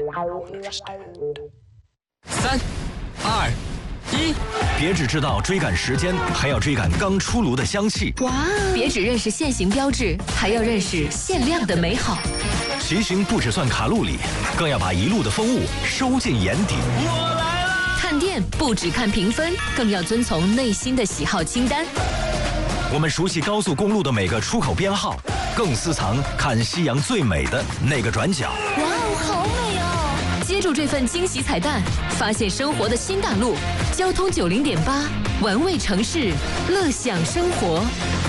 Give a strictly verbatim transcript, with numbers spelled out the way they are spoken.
三、二、一， 别只知道追赶时间，还要追赶刚出炉的香气。 哇！别只认识限行标志，还要认识限量的美好。 骑行不只算卡路里，更要把一路的风物收进眼底。 我来啦！ 看店不只看评分，更要遵从内心的喜好清单。 我们熟悉高速公路的每个出口编号，更私藏看夕阳最美的那个转角。 哇哦，好美哦！接住这份惊喜彩蛋，发现生活的新大陆。交通九零点八，玩味城市，乐享生活。